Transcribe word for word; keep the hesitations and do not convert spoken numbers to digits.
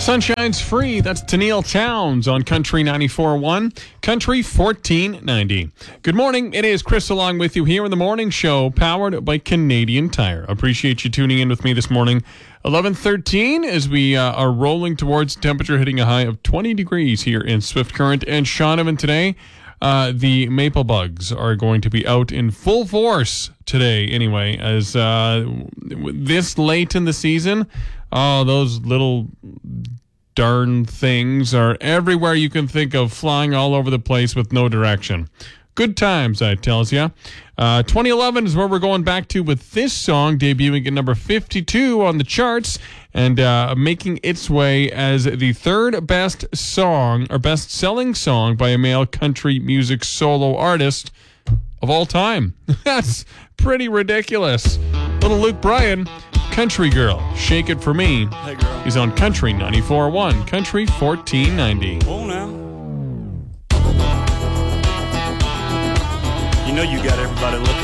Sunshine's Free. That's Tennille Towns on Country ninety-four point one, Country fourteen ninety. Good morning. It is Chris along with you here in the morning show, powered by Canadian Tire. Appreciate you tuning in with me this morning. eleven thirteen as we uh, are rolling towards temperature hitting a high of twenty degrees here in Swift Current and Shaunavon today. Uh, the maple bugs are going to be out in full force today anyway, as uh, this late in the season, oh, those little darn things are everywhere you can think of, flying all over the place with no direction. Good times, I tells ya. Uh, twenty eleven is where we're going back to with this song, debuting at number fifty-two on the charts and uh, making its way as the third best song or best selling song by a male country music solo artist of all time. That's pretty ridiculous. Little Luke Bryan, Country Girl, Shake It For Me. Hey girl. He's on Country ninety-four point one, Country fourteen ninety. Oh, now. You know you got everybody looking.